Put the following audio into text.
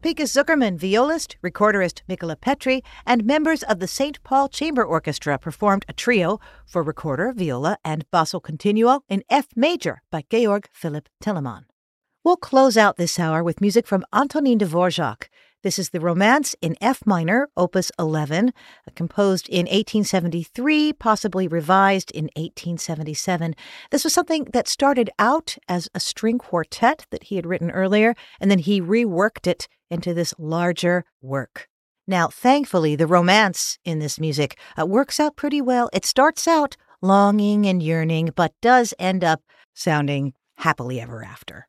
Pika Zuckerman, violist, recorderist Mikola Petri, and members of the St. Paul Chamber Orchestra performed a trio for recorder, viola, and basso continuo in F major by Georg Philipp Telemann. We'll close out this hour with music from Antonin Dvorak. This is the Romance in F minor, Opus 11, composed in 1873, possibly revised in 1877. This was something that started out as a string quartet that he had written earlier, and then he reworked it into this larger work. Now, thankfully, the romance in this music works out pretty well. It starts out longing and yearning, but does end up sounding happily ever after.